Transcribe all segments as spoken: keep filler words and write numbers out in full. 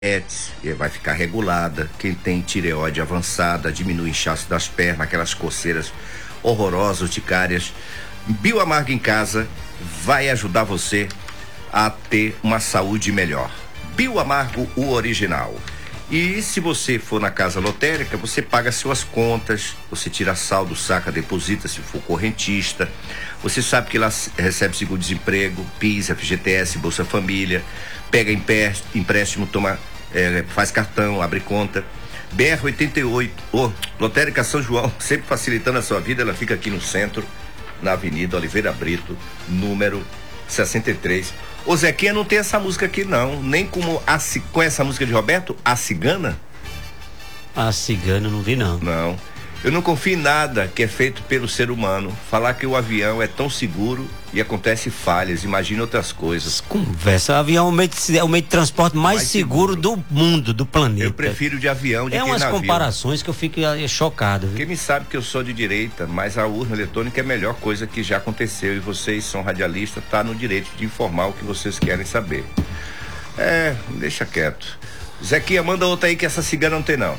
vai ficar regulada. Quem tem tireoide avançada, diminui o inchaço das pernas, aquelas coceiras horrorosas, urticárias. Bioamargo em casa vai ajudar você a ter uma saúde melhor. Bioamargo, o original. E se você for na casa lotérica, você paga suas contas, você tira saldo, saca, deposita se for correntista. Você sabe que lá recebe seguro-desemprego, PIS, F G T S, Bolsa Família, pega empréstimo, toma, é, faz cartão, abre conta. B R oitenta e oito, oh, Lotérica São João, sempre facilitando a sua vida. Ela fica aqui no centro, na Avenida Oliveira Brito, número sessenta e três. Ô Zequinha, não tem essa música aqui não, nem como a, com essa música de Roberto, A Cigana? A Cigana não vi não. Não, eu não confio em nada que é feito pelo ser humano. Falar que o avião é tão seguro e acontece falhas, imagina outras coisas. Conversa, o avião é o meio de, é o meio de transporte mais, mais seguro, seguro do mundo, do planeta. Eu prefiro de avião de é que umas navio. Comparações que eu fico chocado. Viu? Quem me sabe que eu sou de direita, mas a urna eletrônica é a melhor coisa que já aconteceu e vocês são radialistas, tá no direito de informar o que vocês querem saber. É, deixa quieto. Zequinha, manda outra aí que essa cigana não tem não.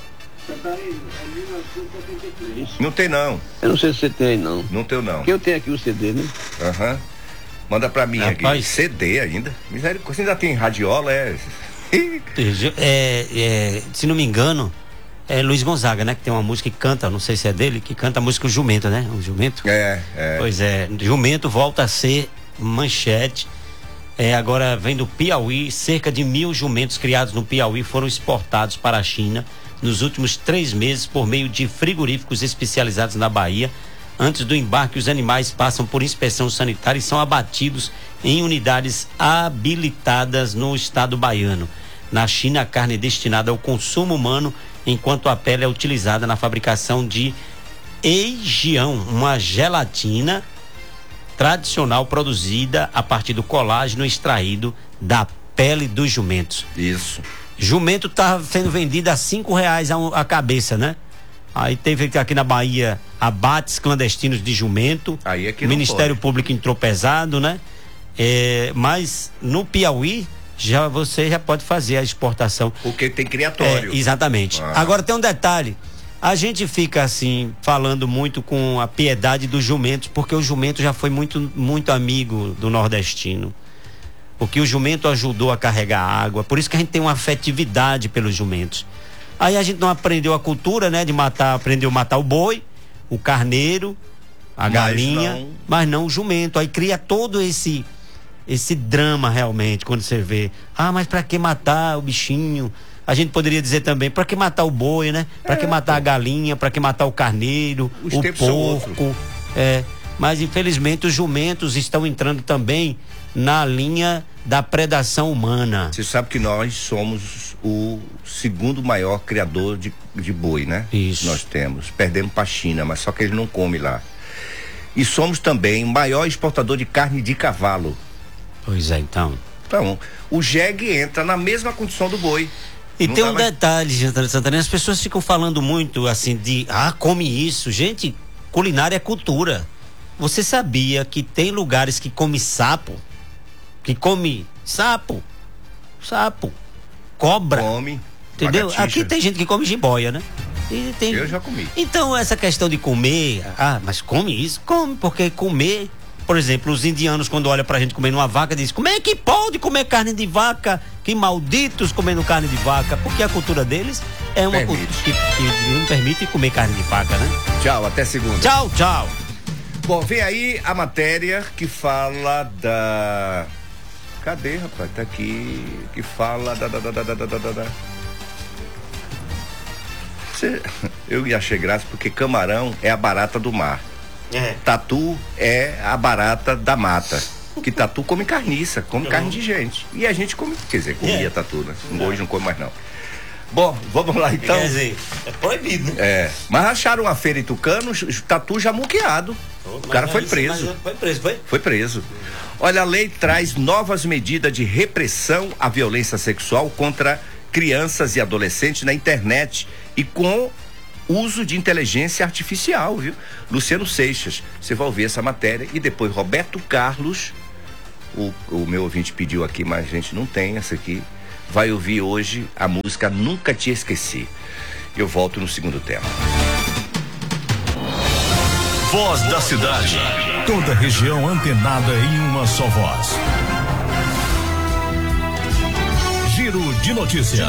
Não tem não. Eu não sei se você tem não. Não tenho não. Porque eu tenho aqui o C D, né? Aham. Uhum. Manda pra mim, rapaz, aqui. C D ainda. Misericórdia, você ainda tem radiola, é... é, é... Se não me engano, é Luiz Gonzaga, né? Que tem uma música que canta, não sei se é dele, que canta a música O Jumento, né? O Jumento. É, é. Pois é, Jumento volta a ser manchete. É, agora vem do Piauí, cerca de mil jumentos criados no Piauí foram exportados para a China nos últimos três meses por meio de frigoríficos especializados na Bahia. Antes do embarque, os animais passam por inspeção sanitária e são abatidos em unidades habilitadas no estado baiano. Na China, a carne é destinada ao consumo humano, enquanto a pele é utilizada na fabricação de eijião, uma gelatina tradicional produzida a partir do colágeno extraído da pele dos jumentos. Isso. Jumento tá sendo vendido a cinco reais a, a cabeça, né? Aí teve aqui na Bahia abates clandestinos de jumento. Aí é que o não Ministério pode. Público entrou pesado, né? É, mas no Piauí já você já pode fazer a exportação. Porque tem criatório. É, exatamente. Ah. Agora tem um detalhe. A gente fica assim falando muito com a piedade dos jumentos, porque o jumento já foi muito muito amigo do nordestino. Porque o jumento ajudou a carregar água, por isso que a gente tem uma afetividade pelos jumentos. Aí a gente não aprendeu a cultura, né, de matar, aprendeu a matar o boi, o carneiro, a mas galinha, não... mas não o jumento. Aí cria todo esse esse drama realmente, quando você vê, ah, mas pra que matar o bichinho? A gente poderia dizer também, pra que matar o boi, né? Pra é, que matar pô. a galinha, pra que matar o carneiro, os o porco, é, mas infelizmente os jumentos estão entrando também na linha da predação humana. Você sabe que nós somos o segundo maior criador de, de boi, né? Isso. Nós temos. Perdemos para a China, mas só que eles não comem lá. E somos também o maior exportador de carne de cavalo. Pois é, então. Então, o jegue entra na mesma condição do boi. E não tem um mais... detalhe, Santana, as pessoas ficam falando muito assim de, ah, come isso. Gente, culinária é cultura. Você sabia que tem lugares que come sapo? Que come sapo, sapo, cobra. Come. Entendeu? Lagartixa. Aqui tem gente que come jiboia, né? E tem... Eu já comi. Então, essa questão de comer, ah, mas come isso? Come, porque comer, por exemplo, os indianos, quando olham pra gente comendo uma vaca, dizem, como é que pode comer carne de vaca? Que malditos comendo carne de vaca, porque a cultura deles é uma cultura que, que não permite comer carne de vaca, né? Tchau, até segunda. Tchau, tchau. Bom, vem aí a matéria que fala da... Cadê, rapaz? Tá aqui, que fala da, da, da, da, da, da, da. Cê, eu ia achei graça porque camarão é a barata do mar. É. Tatu é a barata da mata. Que tatu come carniça, come carne de gente. E a gente come, quer dizer, comia é. tatu, né? Hoje não come mais não. Bom, vamos lá então. Quer dizer, é proibido, né? É, mas acharam uma feira em Tucano, tatu já muqueado. Oh, o cara foi preso. Foi preso, foi? Foi preso. Olha, a lei traz novas medidas de repressão à violência sexual contra crianças e adolescentes na internet e com uso de inteligência artificial, viu? Luciano Seixas, você vai ouvir essa matéria e depois Roberto Carlos, o, o meu ouvinte pediu aqui, mas a gente não tem essa aqui, vai ouvir hoje a música Nunca Te Esqueci. Eu volto no segundo tempo. Voz da cidade. Toda região antenada em uma só voz. Giro de notícias.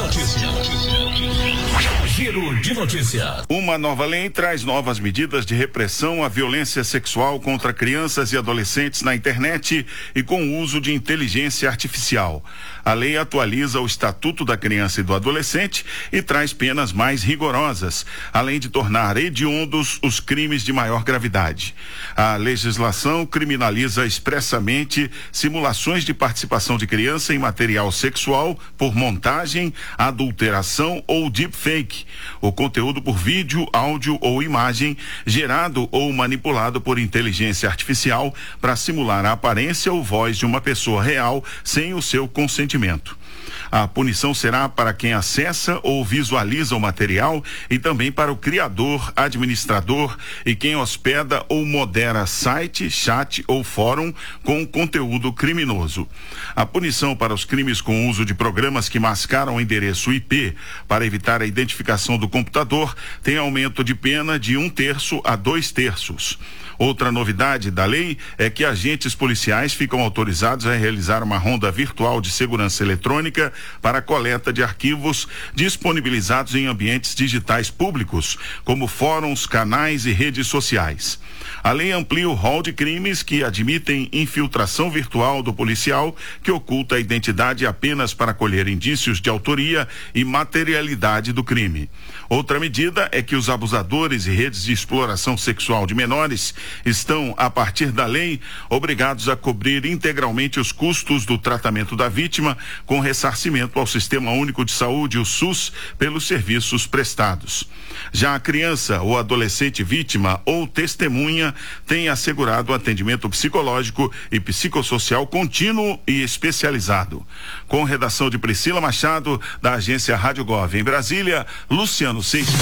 Giro de notícias. Uma nova lei traz novas medidas de repressão à violência sexual contra crianças e adolescentes na internet e com o uso de inteligência artificial. A lei atualiza o Estatuto da Criança e do Adolescente e traz penas mais rigorosas, além de tornar hediondos os crimes de maior gravidade. A legislação criminaliza expressamente simulações de participação de criança em material sexual por montagem, adulteração ou deepfake. O conteúdo por vídeo, áudio ou imagem gerado ou manipulado por inteligência artificial para simular a aparência ou voz de uma pessoa real sem o seu consentimento. A punição será para quem acessa ou visualiza o material e também para o criador, administrador e quem hospeda ou modera site, chat ou fórum com conteúdo criminoso. A punição para os crimes com uso de programas que mascaram o endereço I P para evitar a identificação do computador tem aumento de pena de um terço a dois terços. Outra novidade da lei é que agentes policiais ficam autorizados a realizar uma ronda virtual de segurança eletrônica para a coleta de arquivos disponibilizados em ambientes digitais públicos, como fóruns, canais e redes sociais. A lei amplia o rol de crimes que admitem infiltração virtual do policial que oculta a identidade apenas para colher indícios de autoria e materialidade do crime. Outra medida é que os abusadores e redes de exploração sexual de menores estão, a partir da lei, obrigados a cobrir integralmente os custos do tratamento da vítima com ressarcimento ao Sistema Único de Saúde, o SUS, pelos serviços prestados. Já a criança ou adolescente vítima ou testemunha tem assegurado atendimento psicológico e psicossocial contínuo e especializado. Com redação de Priscila Machado, da agência Rádio Gov em Brasília, Luciano Seixas.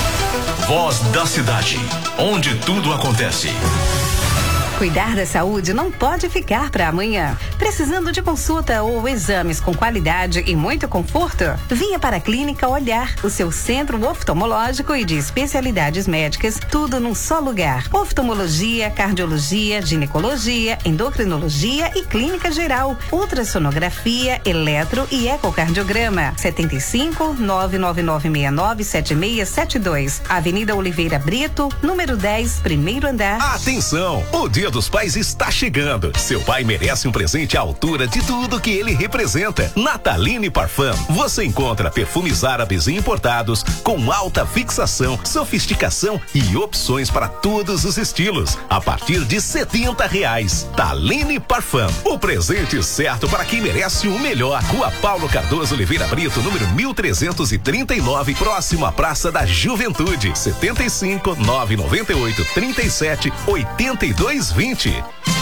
Voz da cidade, onde tudo acontece. Cuidar da saúde não pode ficar para amanhã. Precisando de consulta ou exames com qualidade e muito conforto? Venha para a Clínica Olhar, o seu centro oftalmológico e de especialidades médicas, tudo num só lugar. Oftalmologia, cardiologia, ginecologia, endocrinologia e clínica geral. Ultrassonografia, eletro e ecocardiograma. setenta e cinco, nove nove nove seis nove sete seis sete dois. Avenida Oliveira Brito, número dez, primeiro andar. Atenção! O Dia dos Pais está chegando. Seu pai merece um presente à altura de tudo que ele representa. Nataline Parfum. Você encontra perfumes árabes e importados com alta fixação, sofisticação e opções para todos os estilos. A partir de setenta reais. Taline Parfum. O presente certo para quem merece o melhor. Rua Paulo Cardoso Oliveira Brito, número mil trezentos e trinta e nove, próximo à Praça da Juventude. setenta e cinco, nove nove oito, trinta e sete, oitenta e dois vinte.